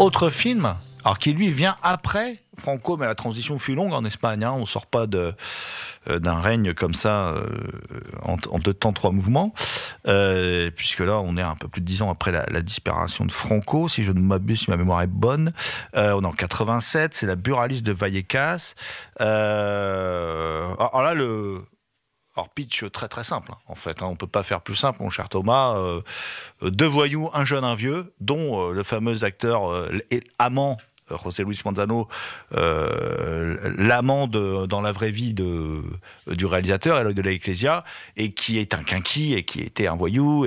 Autre film, alors qui lui vient après Franco, mais la transition fut longue en Espagne. On sort pas d'un règne comme ça en 2 temps 3 mouvements, puisque là on est un peu plus de 10 ans après la disparition de Franco, si je ne m'abuse, si ma mémoire est bonne. On est en 87, c'est la Buraliste de Vallecas. Alors là pitch très très simple en fait, on peut pas faire plus simple, mon cher Thomas. 2 voyous, un jeune, un vieux, dont le fameux acteur et amant José Luis Manzano, l'amant dans la vraie vie du réalisateur, Eloy de la Iglesia, et qui est un quinqui et qui était un voyou.